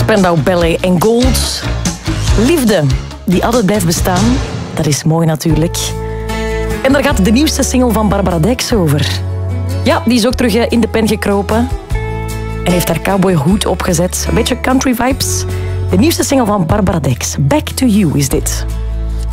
Spandau Ballet en Gold. Liefde, die altijd blijft bestaan. Dat is mooi natuurlijk. En daar gaat de nieuwste single van Barbara Dijks over. Ja, die is ook terug in de pen gekropen. En heeft haar cowboyhoed opgezet. Een beetje country vibes. De nieuwste single van Barbara Dijks. Back to You is dit.